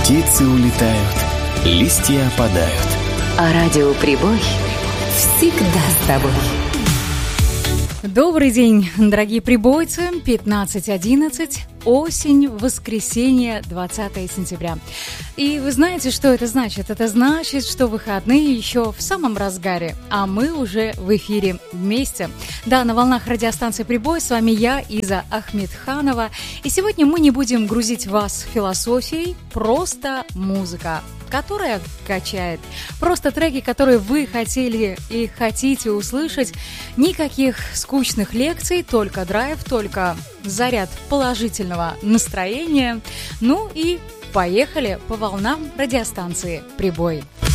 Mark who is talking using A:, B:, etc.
A: птицы улетают, листья опадают.
B: А радио «Прибой» всегда с тобой.
C: Добрый день, дорогие прибойцы. 15:11, осень, воскресенье, 20 сентября. И вы знаете, что это значит? Это значит, что выходные еще в самом разгаре, а мы уже в эфире вместе. Да, на волнах радиостанции «Прибой» с вами я, Иза Ахмедханова. И сегодня мы не будем грузить вас философией, просто музыка, которая качает. Просто треки, которые вы хотели и хотите услышать. Никаких скучных лекций, только драйв, только заряд положительного настроения. Ну и поехали по волнам радиостанции «Прибой».